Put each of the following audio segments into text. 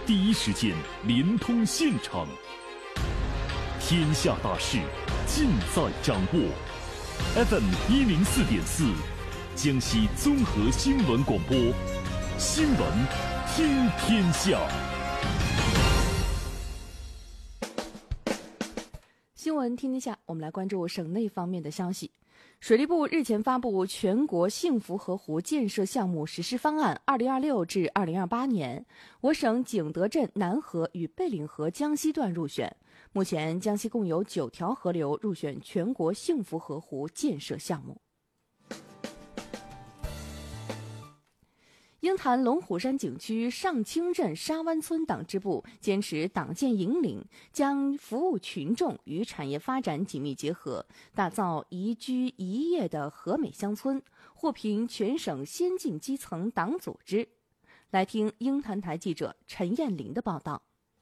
第一时间连通现场，天下大事尽在掌握。FM104.4，江西综合新闻广播，新闻听天下。 新闻听天下，我们来关注省内方面的消息。水利部日前发布全国幸福河湖建设项目实施方案2026至2028年，我省景德镇南河与贝岭河江西段入选。目前，江西共有9条河流入选全国幸福河湖建设项目。鹰潭龙虎山景区上清镇沙湾村党支部坚持党建引领，将服务群众与产业发展紧密结合，打造宜居宜业的和美乡村，获评全省先进基层党组织。来听鹰潭台记者陈艳玲的报道。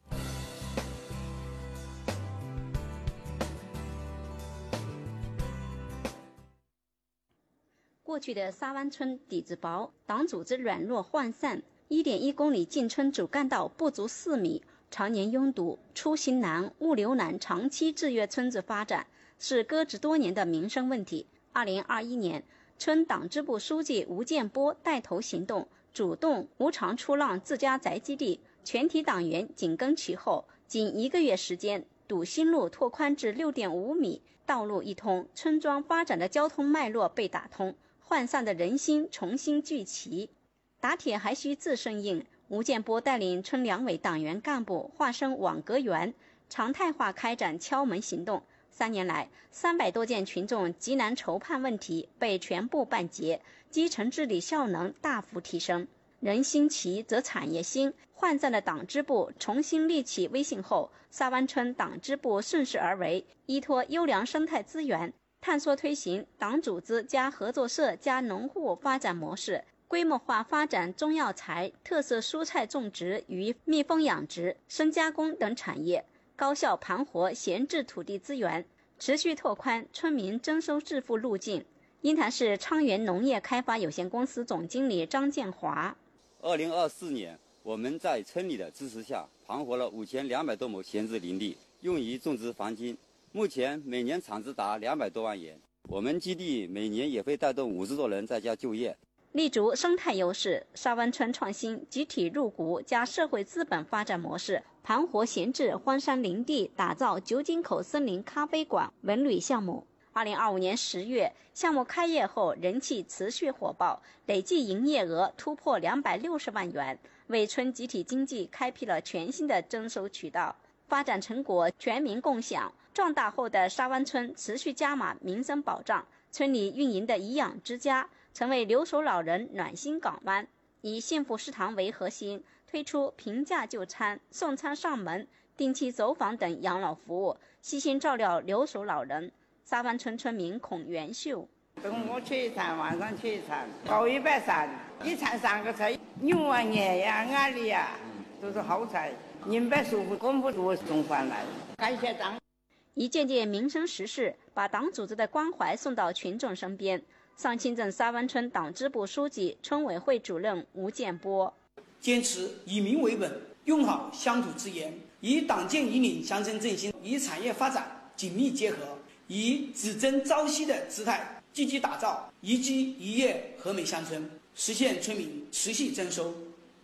过去的沙湾村底子薄，党组织软弱涣散，1.1公里进村主干道不足4米，常年拥堵，出行难、物流难，长期制约村子发展，是搁置多年的民生问题。2021年，村党支部书记吴建波带头行动，主动无偿出让自家宅基地，全体党员紧跟其后，仅1个月时间，堵心路拓宽至6.5米，道路一通，村庄发展的交通脉络被打通，涣散的人心重新聚齐。打铁还需自身硬，吴建波带领村两委党员干部化身网格员，常态化开展敲门行动。3年来，300多件群众急难愁盼问题被全部办结，基层治理效能大幅提升。人心齐则产业兴，涣散的党支部重新立起威信后，沙湾村党支部顺势而为，依托优良生态资源，探索推行党组织加合作社加农户发展模式，规模化发展中药材、特色蔬菜种植与蜜蜂养殖、深加工等产业，高效盘活闲置土地资源，持续拓宽村民征收致富路径。鹰潭市昌源农业开发有限公司总经理张建华 ：2024年，我们在村里的支持下，盘活了5200多亩闲置林地，用于种植黄金。目前每年产值达200多万元，我们基地每年也会带动50多人在家就业。 立足生态优势，沙湾村创新集体入股加社会资本发展模式，盘活闲置荒山林地，打造九井口森林咖啡馆文旅项目。2025年10月，项目开业后人气持续火爆，累计营业额突破260万元，为村集体经济开辟了全新的征收渠道。发展成果全民共享，壮大后的沙湾村持续加码民生保障，村里运营的颐养之家成为留守老人暖心港湾，以幸福食堂为核心，推出平价就餐、送餐上门、定期走访等养老服务，悉心照料留守老人。沙湾村村民孔元秀： 中午吃一餐，晚上吃一餐，高130，一餐3个菜，牛啊、鹅呀、鸭梨呀，都是好菜。您别舒服，功夫多送饭来。感谢党。 一件件民生实事，把党组织的关怀送到群众身边。上清镇沙湾村党支部书记、村委会主任吴建波： 坚持以民为本，用好乡土资源，以党建引领乡村振兴，与产业发展紧密结合，以只争朝夕的姿态，积极打造宜居宜业和美乡村，实现村民持续增收。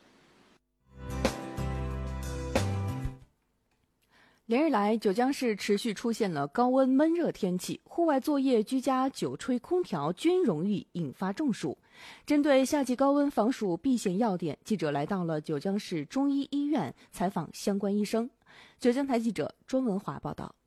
连日来，九江市持续出现了高温闷热天气，户外作业居家久吹空调均容易引发中暑。针对夏季高温防暑避险要点，记者来到了九江市中医医院采访相关医生。九江台记者庄文华报道。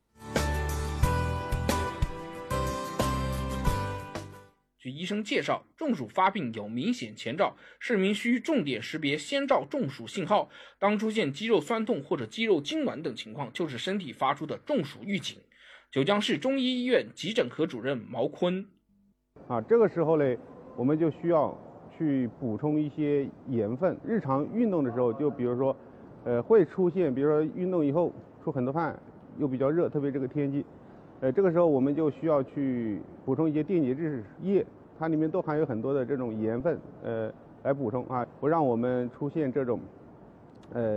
据医生介绍，中暑发病有明显前兆，市民需重点识别先兆中暑信号。当出现肌肉酸痛或者肌肉痉挛等情况，就是身体发出的中暑预警。九江市中医医院急诊科主任毛坤： 这个时候呢，我们就需要去补充一些盐分。日常运动的时候，就比如说，会出现，比如说运动以后出很多汗，又比较热，特别这个天气。这个时候我们就需要去补充一些电解质液，它里面都含有很多的这种盐分，来补充不让我们出现这种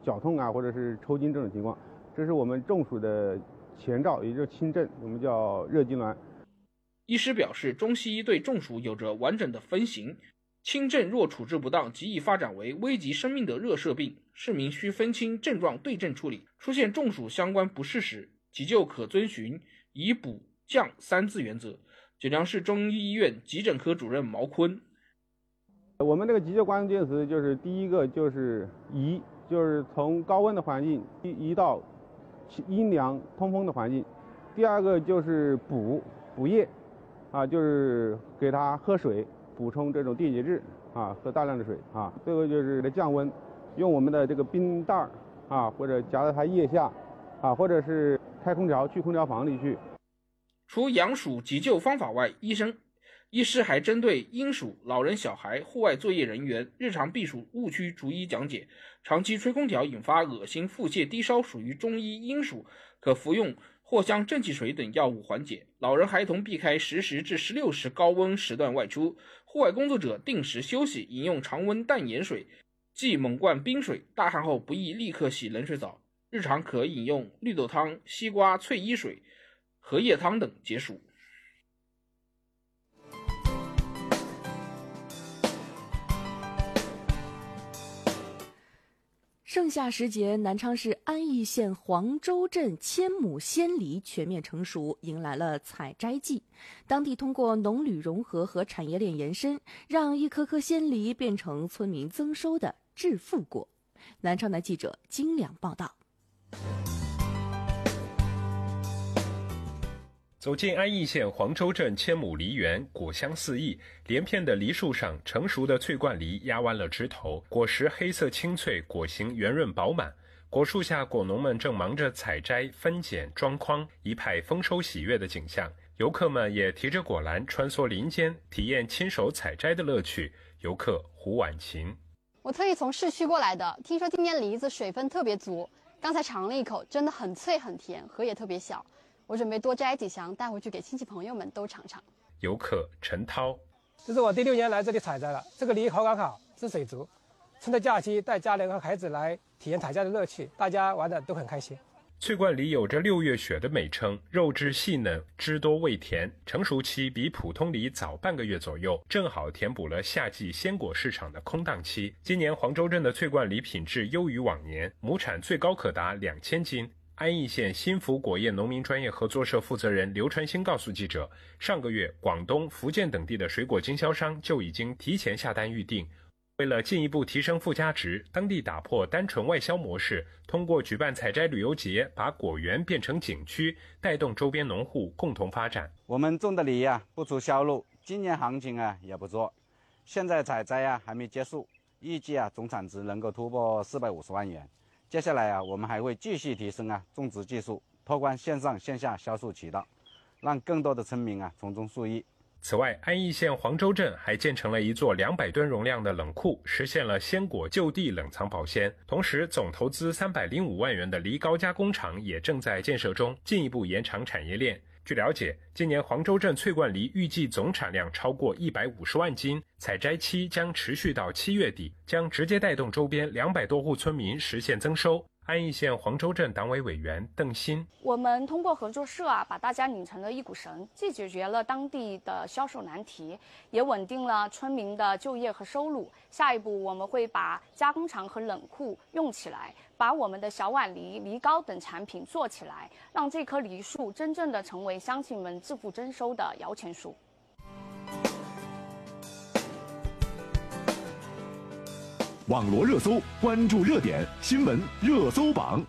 绞痛啊，或者是抽筋这种情况，这是我们中暑的前兆，也就是轻症，我们叫热痉挛。 医师表示，中西医对中暑有着完整的分型，轻症若处置不当，极易发展为危及生命的热射病，市民需分清症状对症处理。出现中暑相关不适时，急救可遵循以补降3字原则。九江市中医医院急诊科主任毛坤， 我们这个急救关键词就是第一个就是移，就是从高温的环境移到阴凉通风的环境；第二个就是补液，就是给他喝水，补充这种电解质喝大量的水最后就是降温，用我们的这个冰袋或者夹在他腋下或者是开空调去空调房里去。 除阳暑急救方法外，医师还针对阴暑、老人、小孩、户外作业人员日常避暑误区逐一讲解。长期吹空调引发恶心、腹泻、低烧属于中医阴暑，可服用藿香正气水等药物缓解。老人孩童避开10时至16时高温时段外出，户外工作者定时休息，饮用常温淡盐水，忌猛灌冰水，大汗后不宜立刻洗冷水澡。日常可饮用绿豆汤、西瓜翠衣水、荷叶汤等解暑。 盛夏时节，南昌市安义县黄州镇千亩鲜梨全面成熟，迎来了采摘季。当地通过农旅融合和产业链延伸，让一颗颗鲜梨变成村民增收的致富果。南昌的记者金良报道。 走进安义县黄州镇千亩梨园，果香四溢，连片的梨树上成熟的翠冠梨压弯了枝头，果实黑色清脆，果形圆润饱满。果树下果农们正忙着采摘、分拣、装筐，一派丰收喜悦的景象。游客们也提着果篮穿梭林间，体验亲手采摘的乐趣。游客胡婉琴： 我特意从市区过来的，听说今年梨子水分特别足，刚才尝了一口，真的很脆很甜，核也特别小。我准备多摘几箱带回去给亲戚朋友们都尝尝。 游客陈涛： 这是我第6年来这里采摘了，这个梨口感好，汁水足，趁着假期带家人和孩子来体验采摘的乐趣，大家玩的都很开心。 翠冠梨有着6月雪的美称，肉质细嫩，汁多味甜，成熟期比普通梨早半个月左右，正好填补了夏季鲜果市场的空档期。今年黄州镇的翠冠梨品质优于往年，亩产最高可达2000斤。安义县新福果业农民专业合作社负责人刘传兴告诉记者，上个月广东、福建等地的水果经销商就已经提前下单预定。为了进一步提升附加值，当地打破单纯外销模式，通过举办采摘旅游节，把果园变成景区，带动周边农户共同发展。 我们种的梨不出销路，今年行情也不错。现在采摘还没结束，预计总产值能够突破450万元。接下来我们还会继续提升种植技术，拓宽线上线下销售渠道，让更多的村民从中受益。 此外，安义县黄州镇还建成了一座200吨容量的冷库，实现了鲜果就地冷藏保鲜。同时，总投资305万元的梨膏加工厂也正在建设中，进一步延长产业链。据了解，今年黄州镇翠冠梨预计总产量超过150万斤，采摘期将持续到7月底，将直接带动周边200多户村民实现增收。安义县黄州镇党委委员邓鑫： 我们通过合作社把大家拧成了一股绳，既解决了当地的销售难题，也稳定了村民的就业和收入。下一步我们会把加工厂和冷库用起来，把我们的小碗梨、梨膏等产品做起来，让这棵梨树真正的成为乡亲们致富增收的摇钱树。 网罗热搜，关注热点，新闻热搜榜。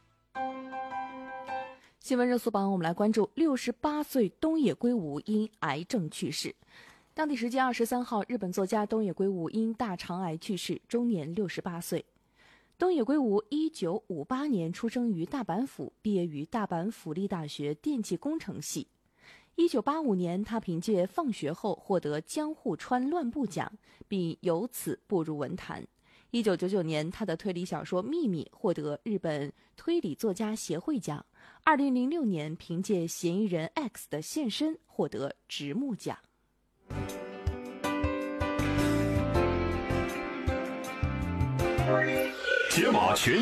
新闻热搜榜，我们来关注68岁东野圭吾因癌症去世。当地时间23号，日本作家东野圭吾因大肠癌去世，终年68岁。东野圭吾1958年出生于大阪府，毕业于大阪府立大学电气工程系。1985年，他凭借《放学后》获得江户川乱步奖，并由此步入文坛。1999年，他的推理小说《秘密》获得日本推理作家协会奖。2006年，凭借《嫌疑人 X 的现身》获得直木奖。 铁马全